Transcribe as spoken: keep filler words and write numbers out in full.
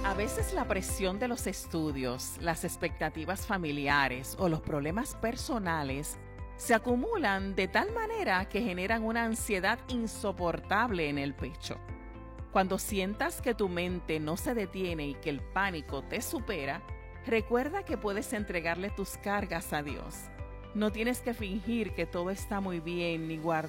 A veces la presión de los estudios, las expectativas familiares o los problemas personales se acumulan de tal manera que generan una ansiedad insoportable en el pecho. Cuando sientas que tu mente no se detiene y que el pánico te supera, recuerda que puedes entregarle tus cargas a Dios. No tienes que fingir que todo está muy bien ni guardar